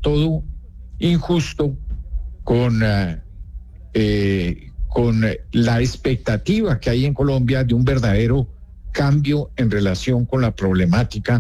todo injusto con la expectativa que hay en Colombia de un verdadero cambio en relación con la problemática.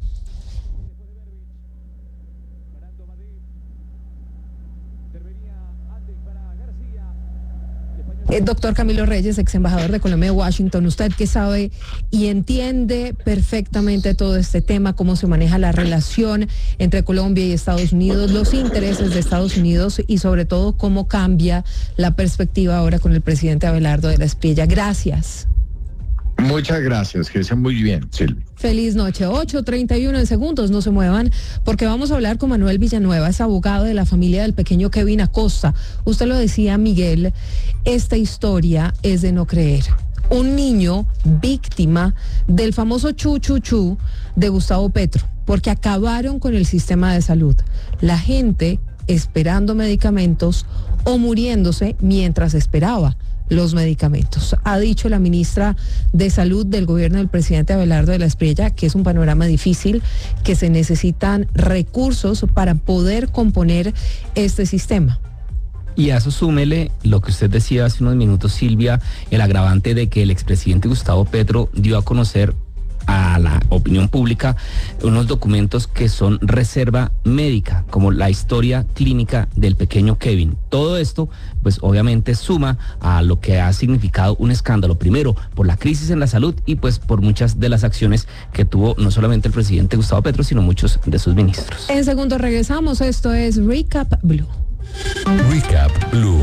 Doctor Camilo Reyes, ex embajador de Colombia de Washington, usted que sabe y entiende perfectamente todo este tema, cómo se maneja la relación entre Colombia y Estados Unidos, los intereses de Estados Unidos y sobre todo cómo cambia la perspectiva ahora con el presidente Abelardo de la Espriella. Gracias. Muchas gracias, que estén muy bien, Silvia. Feliz noche, 8:31 segundos, no se muevan, porque vamos a hablar con Manuel Villanueva, es abogado de la familia del pequeño Kevin Acosta. Usted lo decía, Miguel, esta historia es de no creer. Un niño víctima del famoso chu de Gustavo Petro, porque acabaron con el sistema de salud. La gente esperando medicamentos o muriéndose mientras esperaba los medicamentos. Ha dicho la ministra de Salud del gobierno del presidente Abelardo de la Espriella que es un panorama difícil, que se necesitan recursos para poder componer este sistema. Y a eso súmele lo que usted decía hace unos minutos, Silvia, el agravante de que el expresidente Gustavo Petro dio a conocer a la opinión pública unos documentos que son reserva médica, como la historia clínica del pequeño Kevin. Todo esto, pues obviamente suma a lo que ha significado un escándalo, primero por la crisis en la salud y pues por muchas de las acciones que tuvo no solamente el presidente Gustavo Petro, sino muchos de sus ministros. En segundos regresamos, esto es Recap Blue. Recap Blue.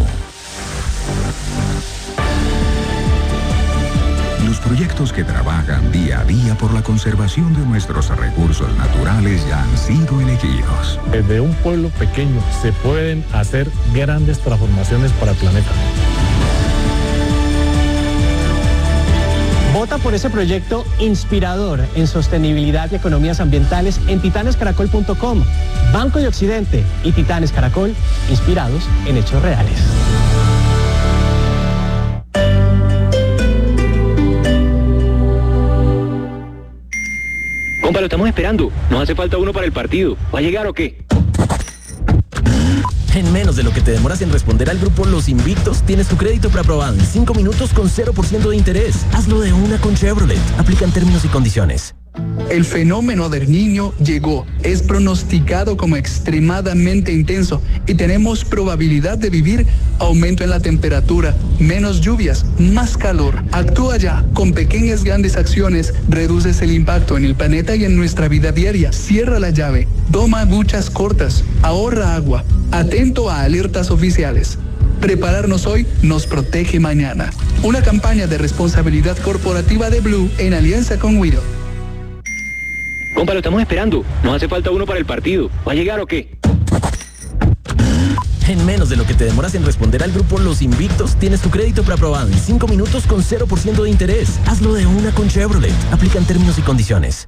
Los proyectos que trabajan día a día por la conservación de nuestros recursos naturales ya han sido elegidos. Desde un pueblo pequeño se pueden hacer grandes transformaciones para el planeta. Vota por ese proyecto inspirador en sostenibilidad y economías ambientales en titanescaracol.com. Banco de Occidente y Titanes Caracol, inspirados en hechos reales. Compa, lo estamos esperando. Nos hace falta uno para el partido. ¿Va a llegar o qué? En menos de lo que te demoras en responder al grupo Los Invictos, tienes tu crédito preaprobado en 5 minutos con 0% de interés. Hazlo de una con Chevrolet. Aplican términos y condiciones. El fenómeno del Niño llegó, es pronosticado como extremadamente intenso y tenemos probabilidad de vivir aumento en la temperatura, menos lluvias, más calor. Actúa ya, con pequeñas grandes acciones reduces el impacto en el planeta y en nuestra vida diaria. Cierra la llave, toma duchas cortas, ahorra agua, atento a alertas oficiales. Prepararnos hoy nos protege mañana. Una campaña de responsabilidad corporativa de Blue en alianza con Wido. Compa, lo estamos esperando. Nos hace falta uno para el partido. ¿Va a llegar o qué? En menos de lo que te demoras en responder al grupo Los Invictos, tienes tu crédito preaprobado en 5 minutos con 0% de interés. Hazlo de una con Chevrolet. Aplican términos y condiciones.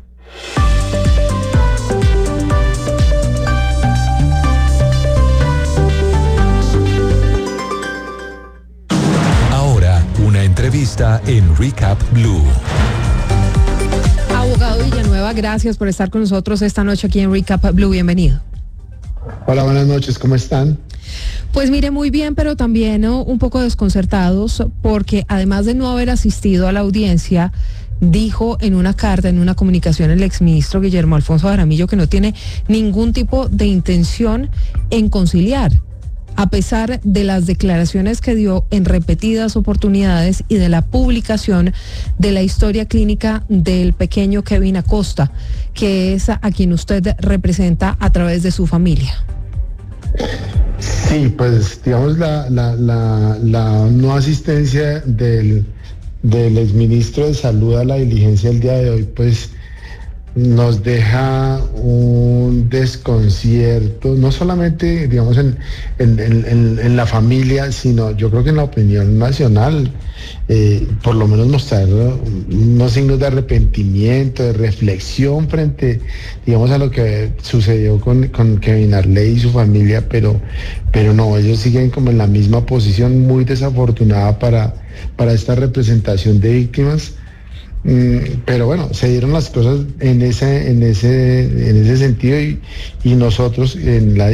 Ahora, una entrevista en Recap Blue. Abogado Villanueva, gracias por estar con nosotros esta noche aquí en Recap Blue. Bienvenido. Hola, buenas noches, ¿cómo están? Pues mire, muy bien, pero también un poco desconcertados porque además de no haber asistido a la audiencia, dijo en una carta, en una comunicación, el exministro Guillermo Alfonso Jaramillo que no tiene ningún tipo de intención en conciliar, a pesar de las declaraciones que dio en repetidas oportunidades y de la publicación de la historia clínica del pequeño Kevin Acosta, que es a quien usted representa a través de su familia. Sí, pues digamos la no asistencia del exministro de Salud a la diligencia el día de hoy, pues nos deja un desconcierto, no solamente, digamos, en la familia, sino yo creo que en la opinión nacional, por lo menos mostrar unos signos de arrepentimiento, de reflexión frente, digamos, a lo que sucedió con Kevin Arley y su familia, pero no, ellos siguen como en la misma posición, muy desafortunada para esta representación de víctimas. Pero bueno, se dieron las cosas en ese sentido y nosotros en la